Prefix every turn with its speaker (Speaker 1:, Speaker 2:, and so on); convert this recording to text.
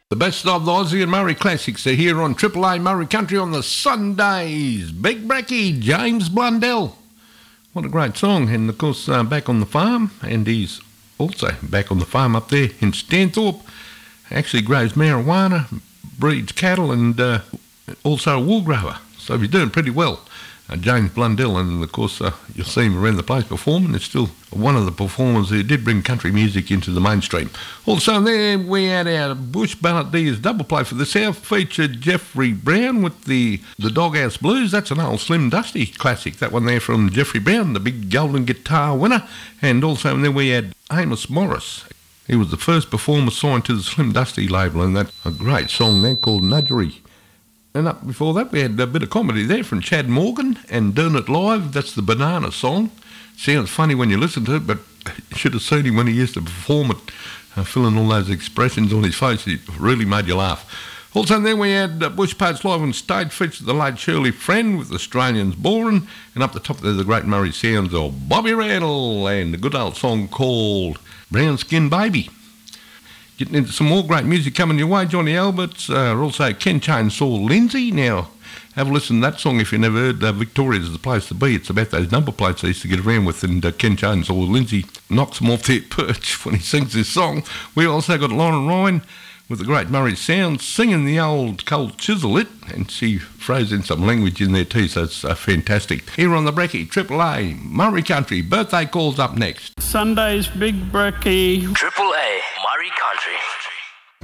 Speaker 1: The best of the Aussie and Murray classics are here on Triple A Murray Country on the Sundays. Big Bracky, James Blundell. What a great song. And of course, back on the farm, and he's also back on the farm up there in Stanthorpe. Actually grows marijuana, breeds cattle, and also a wool grower. So he's doing pretty well. James Blundell, and of course you'll see him around the place performing. It's still one of the performers who did bring country music into the mainstream. Also there we had our Bush Balladeers double play for the South, featured Jeffrey Brown with the Doghouse Blues. That's an old Slim Dusty classic, that one there from Jeffrey Brown, the big golden guitar winner. And also then we had Amos Morris. He was the first performer signed to the Slim Dusty label, and that's a great song there called Nudgery. And up before that, we had a bit of comedy there from Chad Morgan and Doing It Live. That's the Banana song. Sounds funny when you listen to it, but you should have seen him when he used to perform it, filling all those expressions on his face. It really made you laugh. Also then we had Bush Parts Live on stage, featured the late Shirley Friend with Australians Boring. And up the top there's the great Murray sounds of Bobby Randall and a good old song called Brown Skin Baby. Getting into some more great music coming your way. Johnny Alberts, also Ken Chainsaw Lindsay. Now, have a listen to that song if you never heard. Victoria's the place to be. It's about those number plates they used to get around with, and Ken Chainsaw Lindsay knocks them off their perch when he sings this song. We also got Lauren Ryan with the great Murray Sound singing the old Cold Chisel It, and she throws in some language in there too, so it's fantastic. Here on the Bracky, Triple A, Murray Country, birthday calls up next.
Speaker 2: Sunday's Big Bracky.
Speaker 3: Triple